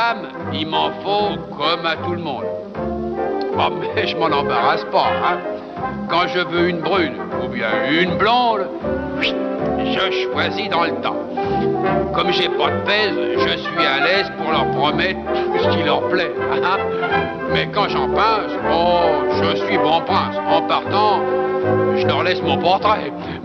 femme, il m'en faut comme à tout le monde. Oh, mais je m'en embarrasse pas, hein. Quand je veux une brune ou bien une blonde, je choisis dans le temps. Comme j'ai pas de pèse, je suis à l'aise pour leur promettre tout ce qui leur plaît, hein. Mais quand j'en passe, oh, je suis bon prince. En partant, je leur laisse mon portrait.